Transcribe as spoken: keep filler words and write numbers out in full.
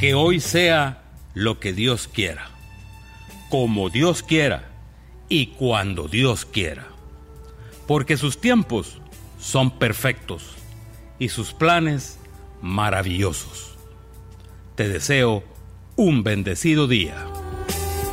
Que hoy sea lo que Dios quiera, como Dios quiera y cuando Dios quiera. Porque sus tiempos son perfectos y sus planes maravillosos. Te deseo un bendecido día.